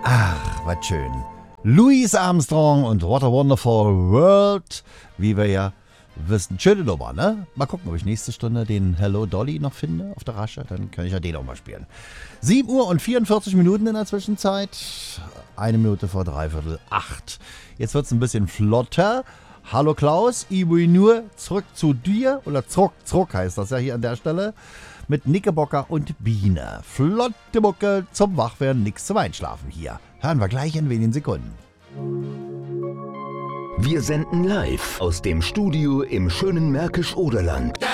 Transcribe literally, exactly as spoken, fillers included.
Ach, was schön. Louis Armstrong und What a Wonderful World, wie wir ja wissen. Schöne Nummer, ne? Mal gucken, ob ich nächste Stunde den Hello Dolly noch finde auf der Rasche. Dann kann ich ja den auch mal spielen. sieben Uhr und vierundvierzig Minuten in der Zwischenzeit. Eine Minute vor dreiviertel acht. Jetzt wird es ein bisschen flotter. Hallo Klaus, ich will nur zurück zu dir. Oder zurück, zurück heißt das ja hier an der Stelle. Mit Knickerbocker und Biene. Flotte Mucke zum Wachwerden, nix zum Einschlafen hier. Hören wir gleich in wenigen Sekunden. Wir senden live aus dem Studio im schönen Märkisch-Oderland.